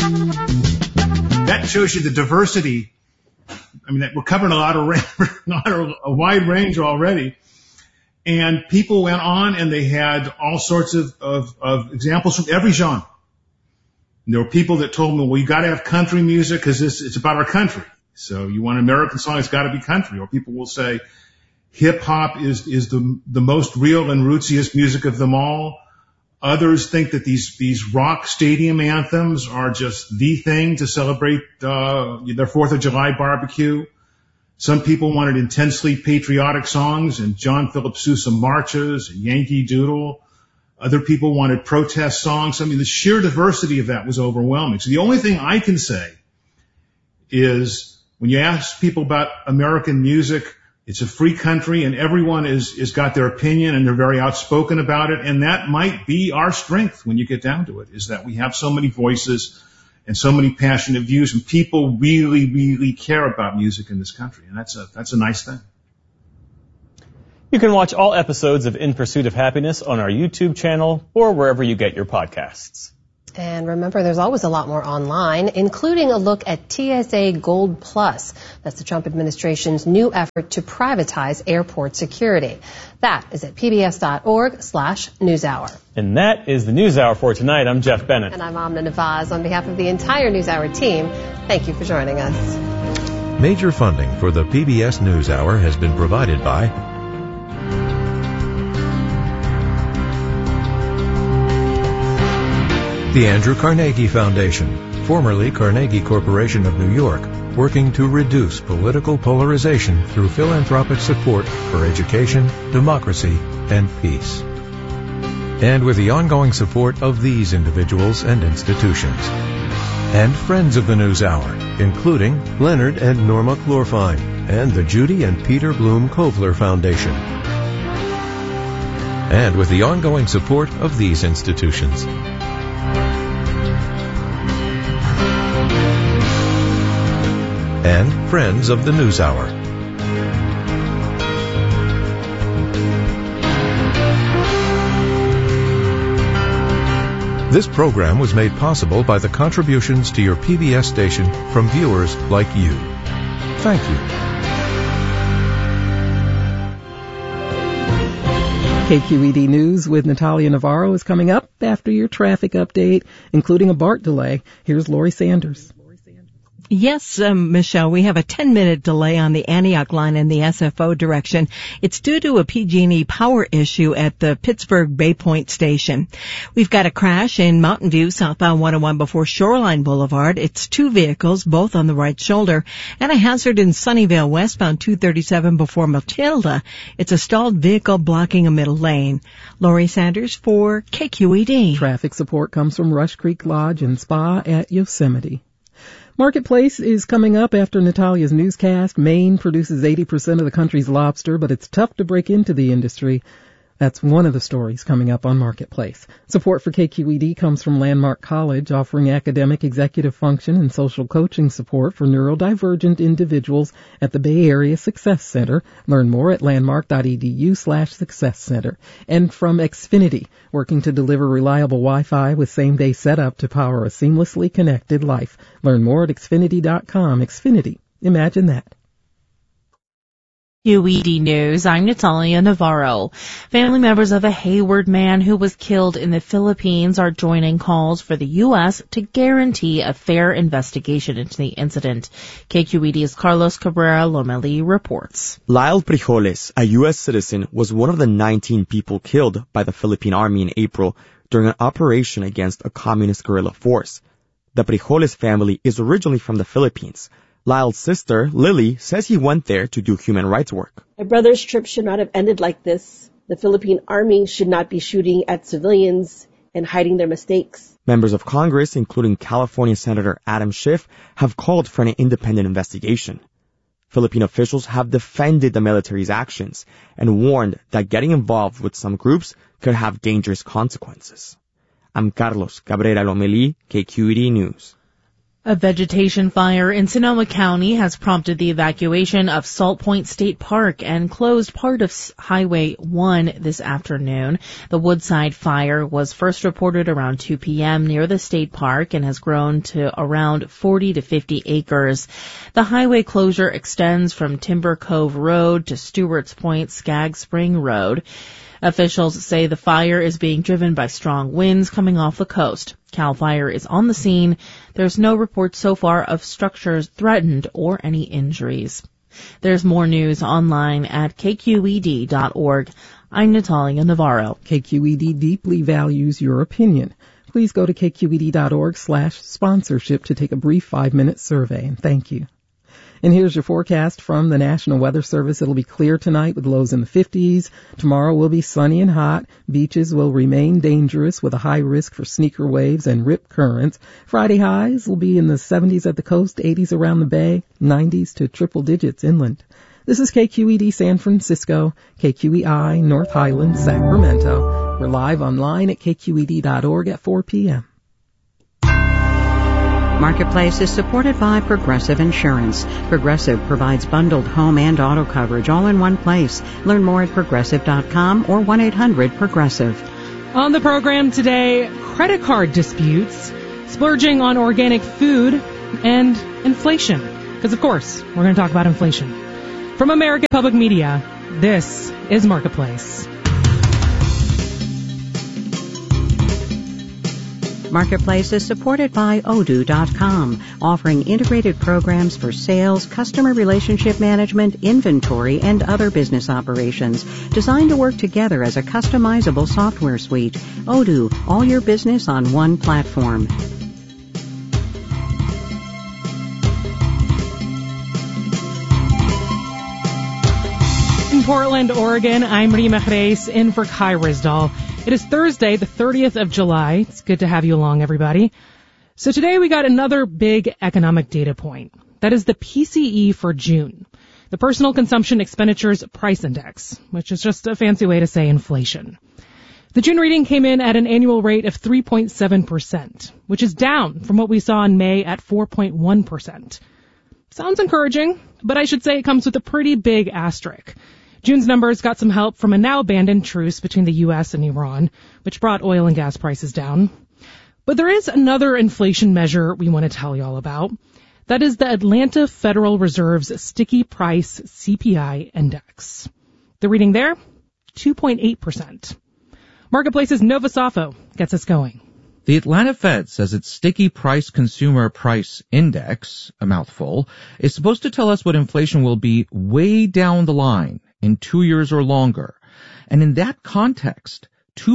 That shows you the diversity. I mean, we're covering a wide range already. And people went on and they had all sorts of examples from every genre. And there were people that told me, well, you got to have country music because it's about our country. So you want an American song, it's got to be country. Or people will say hip hop is the most real and rootsiest music of them all. Others think that these rock stadium anthems are just the thing to celebrate their 4th of July barbecue. Some people wanted intensely patriotic songs and John Philip Sousa marches and Yankee Doodle. Other people wanted protest songs. I mean, the sheer diversity of that was overwhelming. So the only thing I can say is when you ask people about American music, it's a free country and everyone is got their opinion and they're very outspoken about it. And that might be our strength when you get down to it, is that we have so many voices and so many passionate views, and people really, really care about music in this country. And that's a nice thing. You can watch all episodes of In Pursuit of Happiness on our YouTube channel or wherever you get your podcasts. And remember, there's always a lot more online, including a look at TSA Gold Plus. That's the Trump administration's new effort to privatize airport security. That is at pbs.org/newshour. And that is the NewsHour for tonight. I'm Jeff Bennett. And I'm Amna Nawaz. On behalf of the entire NewsHour team, thank you for joining us. Major funding for the PBS NewsHour has been provided by the Andrew Carnegie Foundation, formerly Carnegie Corporation of New York, working to reduce political polarization through philanthropic support for education, democracy, and peace. And with the ongoing support of these individuals and institutions. And friends of the NewsHour, including Leonard and Norma Chlorfine, and the Judy and Peter Bloom Kovler Foundation. And with the ongoing support of these institutions. And friends of the NewsHour. This program was made possible by the contributions to your PBS station from viewers like you. Thank you. KQED News with Natalia Navarro is coming up after your traffic update, including a BART delay. Here's Lori Sanders. Yes, Michelle, we have a 10-minute delay on the Antioch line in the SFO direction. It's due to a PG&E power issue at the Pittsburgh Bay Point station. We've got a crash in Mountain View, southbound 101 before Shoreline Boulevard. It's 2 vehicles, both on the right shoulder, and a hazard in Sunnyvale, westbound 237 before Matilda. It's a stalled vehicle blocking a middle lane. Lori Sanders for KQED. Traffic support comes from Rush Creek Lodge and Spa at Yosemite. Marketplace is coming up after Natalia's newscast. Maine produces 80% of the country's lobster, but it's tough to break into the industry. That's one of the stories coming up on Marketplace. Support for KQED comes from Landmark College, offering academic, executive function, and social coaching support for neurodivergent individuals at the Bay Area Success Center. Learn more at landmark.edu/Success Center. And from Xfinity, working to deliver reliable Wi-Fi with same-day setup to power a seamlessly connected life. Learn more at Xfinity.com. Xfinity. Imagine that. QED News, I'm Natalia Navarro. Family members of a Hayward man who was killed in the Philippines are joining calls for the U.S. to guarantee a fair investigation into the incident. KQED's Carlos Cabrera Lomeli reports. Lyle Frijoles, a U.S. citizen, was one of the 19 people killed by the Philippine Army in April during an operation against a communist guerrilla force. The Frijoles family is originally from the Philippines. Lyle's sister, Lily, says he went there to do human rights work. My brother's trip should not have ended like this. The Philippine Army should not be shooting at civilians and hiding their mistakes. Members of Congress, including California Senator Adam Schiff, have called for an independent investigation. Philippine officials have defended the military's actions and warned that getting involved with some groups could have dangerous consequences. I'm Carlos Cabrera Lomeli, KQED News. A vegetation fire in Sonoma County has prompted the evacuation of Salt Point State Park and closed part of Highway 1 this afternoon. The Woodside fire was first reported around 2 p.m. near the state park and has grown to around 40 to 50 acres. The highway closure extends from Timber Cove Road to Stewart's Point Skag Spring Road. Officials say the fire is being driven by strong winds coming off the coast. CAL FIRE is on the scene. There's no report so far of structures threatened or any injuries. There's more news online at kqed.org. I'm Natalia Navarro. KQED deeply values your opinion. Please go to kqed.org/sponsorship to take a brief 5-minute survey, and thank you. And here's your forecast from the National Weather Service. It'll be clear tonight with lows in the 50s. Tomorrow will be sunny and hot. Beaches will remain dangerous with a high risk for sneaker waves and rip currents. Friday highs will be in the 70s at the coast, 80s around the bay, 90s to triple digits inland. This is KQED San Francisco, KQEI North Highlands, Sacramento. We're live online at kqed.org at 4 p.m. Marketplace is supported by Progressive Insurance. Progressive provides bundled home and auto coverage all in one place. Learn more at progressive.com or 1-800-PROGRESSIVE. On the program today, credit card disputes, splurging on organic food, and inflation. Because, of course, we're going to talk about inflation. From American Public Media, this is Marketplace. Marketplace is supported by Odoo.com, offering integrated programs for sales, customer relationship management, inventory, and other business operations, designed to work together as a customizable software suite. Odoo, all your business on one platform. In Portland, Oregon, I'm Rima Jerez in for Kai Rizdal. It is Thursday, the 30th of July. It's good to have you along, everybody. So today we got another big economic data point. That is the PCE for June, the Personal Consumption Expenditures Price Index, which is just a fancy way to say inflation. The June reading came in at an annual rate of 3.7%, which is down from what we saw in May at 4.1%. Sounds encouraging, but I should say it comes with a pretty big asterisk. June's numbers got some help from a now-abandoned truce between the U.S. and Iran, which brought oil and gas prices down. But there is another inflation measure we want to tell you all about. That is the Atlanta Federal Reserve's Sticky Price CPI Index. The reading there, 2.8%. Marketplace's Nova Safo gets us going. The Atlanta Fed says its Sticky Price Consumer Price Index, a mouthful, is supposed to tell us what inflation will be way down the line in 2 years or longer. And in that context,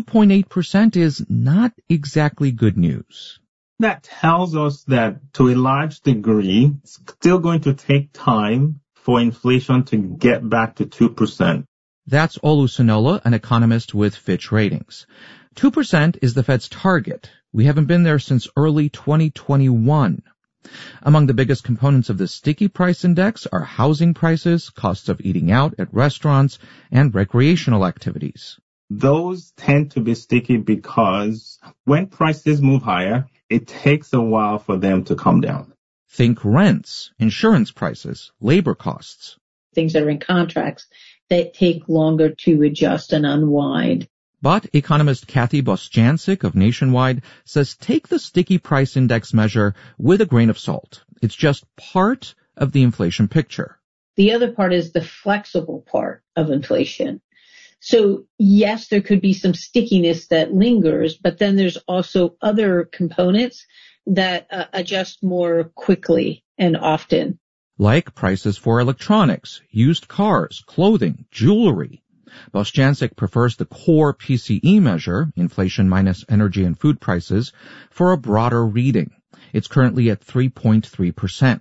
2.8% is not exactly good news. That tells us that to a large degree, it's still going to take time for inflation to get back to 2%. That's Olu Sonola, an economist with Fitch Ratings. 2% is the Fed's target. We haven't been there since early 2021. Among the biggest components of the Sticky Price Index are housing prices, costs of eating out at restaurants, and recreational activities. Those tend to be sticky because when prices move higher, it takes a while for them to come down. Think rents, insurance prices, labor costs. Things that are in contracts that take longer to adjust and unwind. But economist Kathy Bostjancic of Nationwide says take the Sticky Price Index measure with a grain of salt. It's just part of the inflation picture. The other part is the flexible part of inflation. So yes, there could be some stickiness that lingers, but then there's also other components that adjust more quickly and often. Like prices for electronics, used cars, clothing, jewelry. Bostjancic prefers the core PCE measure, inflation minus energy and food prices, for a broader reading. It's currently at 3.3%.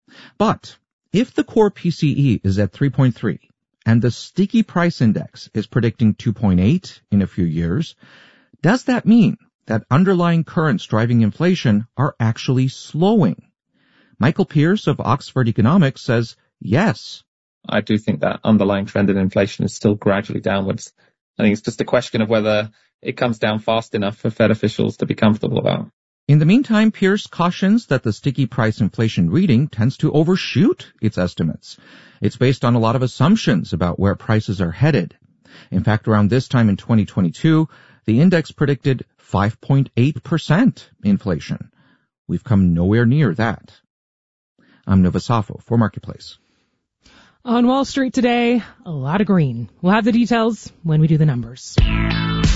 But if the core PCE is at 3.3 and the Sticky Price Index is predicting 2.8 in a few years, does that mean that underlying currents driving inflation are actually slowing? Michael Pierce of Oxford Economics says yes. I do think that underlying trend in inflation is still gradually downwards. I think it's just a question of whether it comes down fast enough for Fed officials to be comfortable about. In the meantime, Pierce cautions that the sticky price inflation reading tends to overshoot its estimates. It's based on a lot of assumptions about where prices are headed. In fact, around this time in 2022, the index predicted 5.8% inflation. We've come nowhere near that. I'm Nova Safo for Marketplace. On Wall Street today, a lot of green. We'll have the details when we do the numbers.